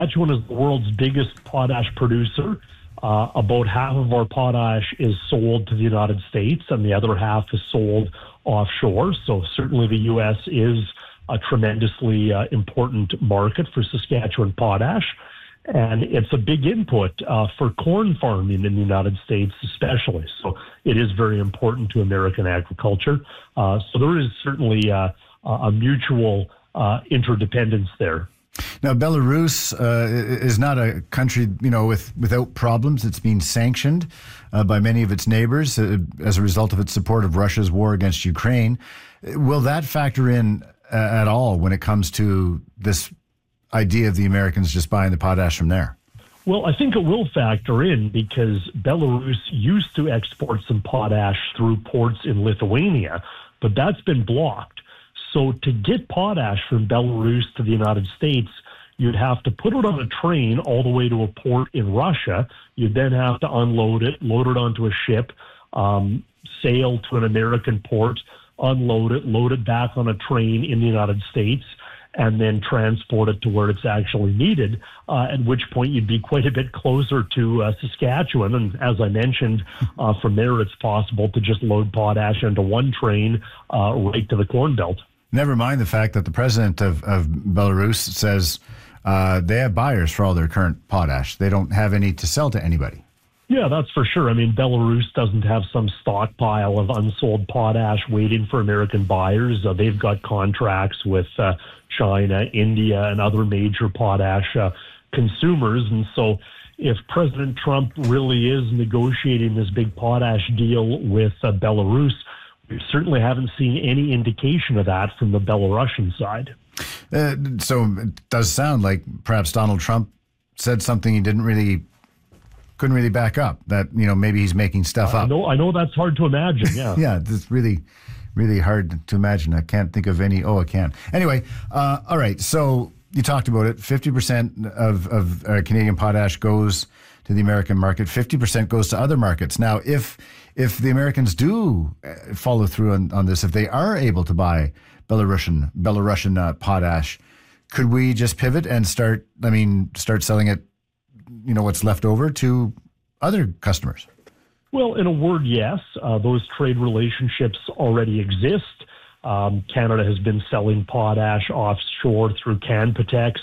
Saskatchewan is the world's biggest potash producer. About half of our potash is sold to the United States, and the other half is sold offshore. So certainly the U.S. is a tremendously important market for Saskatchewan potash. And it's a big input for corn farming in the United States especially. So it is very important to American agriculture. So there is certainly a mutual interdependence there. Now, Belarus is not a country, without problems. It's been sanctioned by many of its neighbors as a result of its support of Russia's war against Ukraine. Will that factor in at all when it comes to this idea of the Americans just buying the potash from there? Well, I think it will factor in because Belarus used to export some potash through ports in Lithuania, but that's been blocked. So to get potash from Belarus to the United States, you'd have to put it on a train all the way to a port in Russia. You'd then have to unload it, load it onto a ship, sail to an American port, unload it, load it back on a train in the United States, and then transport it to where it's actually needed, at which point you'd be quite a bit closer to Saskatchewan. And as I mentioned, from there it's possible to just load potash into one train right to the Corn Belt. Never mind the fact that the president of Belarus says they have buyers for all their current potash. They don't have any to sell to anybody. Yeah, that's for sure. I mean, Belarus doesn't have some stockpile of unsold potash waiting for American buyers. They've got contracts with China, India, and other major potash consumers. And so if President Trump really is negotiating this big potash deal with Belarus, we certainly haven't seen any indication of that from the Belarusian side. So it does sound like perhaps Donald Trump said something he couldn't really back up, that, maybe he's making stuff up. I know that's hard to imagine, yeah. Yeah, it's really, really hard to imagine. I can't think of any. I can. Anyway, all right, so you talked about it. 50% of Canadian potash goes to the American market. 50% goes to other markets. Now, if the Americans do follow through on this, if they are able to buy Belarusian potash, could we just pivot and start selling it, what's left over to other customers? Well, in a word, yes. Those trade relationships already exist. Canada has been selling potash offshore through Canpotex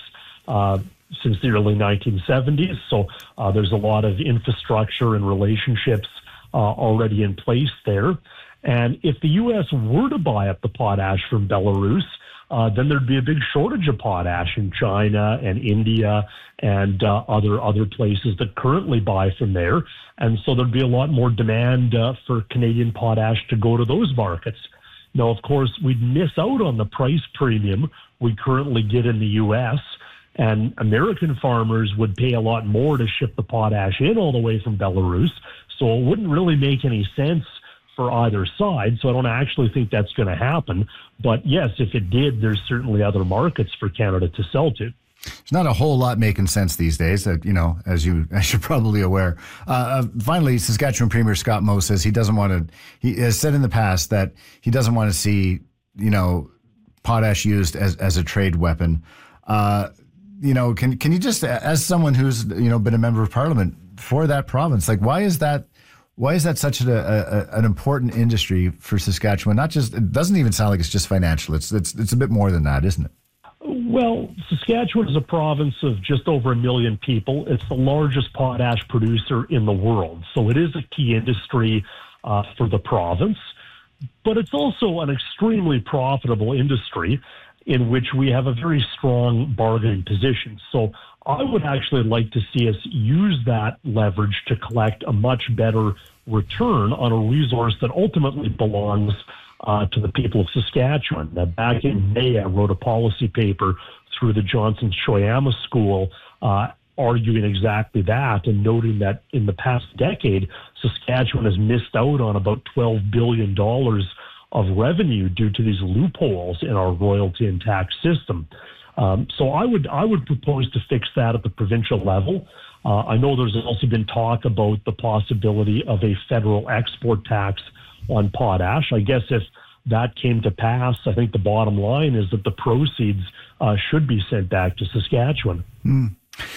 since the early 1970s. So there's a lot of infrastructure and relationships already in place there. And if the U.S. were to buy up the potash from Belarus, then there'd be a big shortage of potash in China and India and other places that currently buy from there. And so there'd be a lot more demand for Canadian potash to go to those markets. Now, of course, we'd miss out on the price premium we currently get in the U.S., and American farmers would pay a lot more to ship the potash in all the way from Belarus. So it wouldn't really make any sense for either side. So I don't actually think that's going to happen. But yes, if it did, there's certainly other markets for Canada to sell to. There's not a whole lot making sense these days, as you're probably aware. Finally, Saskatchewan Premier Scott Moe says he has said in the past that he doesn't want to see, potash used as a trade weapon. Can you just, as someone who's, been a member of parliament for that province, why is that such an important industry for Saskatchewan? Not just, it doesn't even sound like it's just financial. It's a bit more than that, isn't it? Well, Saskatchewan is a province of just over 1 million people. It's the largest potash producer in the world. So it is a key industry for the province. But it's also an extremely profitable industry in which we have a very strong bargaining position. So I would actually like to see us use that leverage to collect a much better return on a resource that ultimately belongs to the people of Saskatchewan. Now, back in May, I wrote a policy paper through the Johnson Choyama School arguing exactly that and noting that in the past decade, Saskatchewan has missed out on about $12 billion of revenue due to these loopholes in our royalty and tax system. So I would propose to fix that at the provincial level. I know there's also been talk about the possibility of a federal export tax on potash. I guess if that came to pass, I think the bottom line is that the proceeds should be sent back to Saskatchewan.